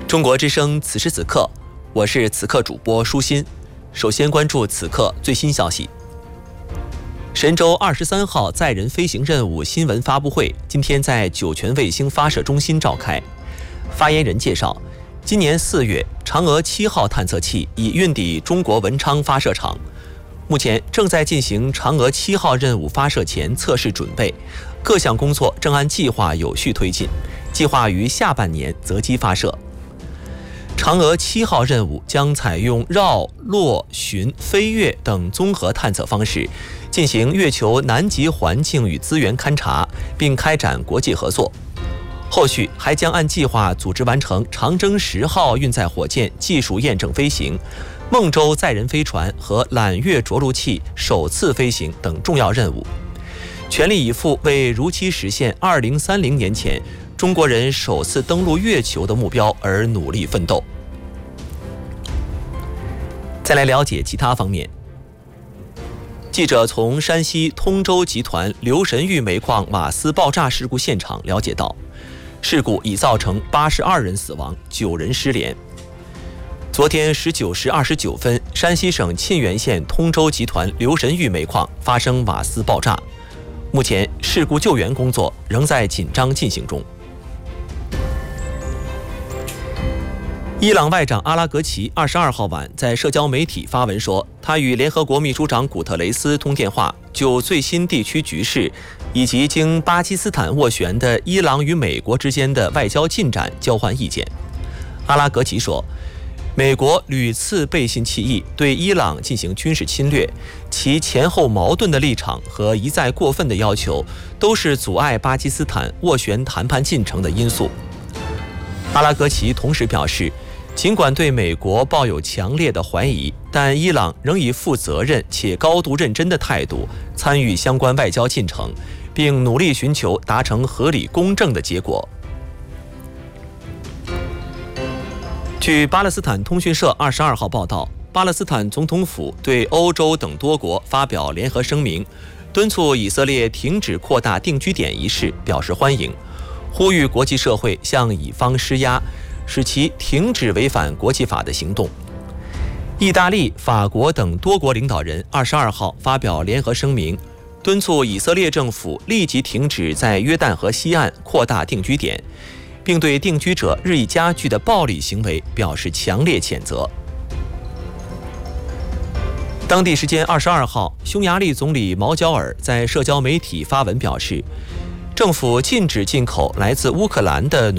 中国之声此时此刻，我是此刻主播舒心。首先关注此刻最新消息。神舟23号载人飞行任务新闻发布会今天在酒泉卫星发射中心召开。发言人介绍，今年4月，嫦娥7号探测器已运抵中国文昌发射场，目前正在进行嫦娥7号任务发射前测试准备，各项工作正按计划有序推进，计划于下半年择机发射。嫦娥7号任务将采用绕、落、巡、飞跃等综合探测方式，进行月球南极环境与资源勘察，并开展国际合作。后续还将按计划组织完成长征10号运载火箭技术验证飞行、孟舟载人飞船和揽月着陆器首次飞行等重要任务，全力以赴为如期实现2030年前中国人首次登陆月球的目标而努力奋斗。再来了解其他方面。记者从山西通州集团留神峪煤矿瓦斯爆炸事故现场了解到，事故已造成82人死亡，9人失联。昨天19时29分，山西省沁源县通州集团留神峪煤矿发生瓦斯爆炸，目前事故救援工作仍在紧张进行中。伊朗外长阿拉格齐22号晚在社交媒体发文说，他与联合国秘书长古特雷斯通电话，就最新地区局势以及经巴基斯坦斡旋的伊朗与美国之间的外交进展交换意见。阿拉格齐说，美国屡次背信弃义，对伊朗进行军事侵略，其前后矛盾的立场和一再过分的要求，都是阻碍巴基斯坦斡旋谈判进程的因素。阿拉格齐同时表示，尽管对美国抱有强烈的怀疑，但伊朗仍以负责任且高度认真的态度参与相关外交进程，并努力寻求达成合理公正的结果。据巴勒斯坦通讯社22号报道，巴勒斯坦总统府对欧洲等多国发表联合声明，敦促以色列停止扩大定居点一事表示欢迎，呼吁国际社会向以方施压，使其停止违反国际法的行动。意大利、法国等多国领导人22号发表联合声明，敦促以色列政府立即停止在约旦河西岸扩大定居点，并对定居者日益加剧的暴力行为表示强烈谴责。当地时间22号，匈牙利总理毛焦尔在社交媒体发文表示，政府禁止进口来自乌克兰的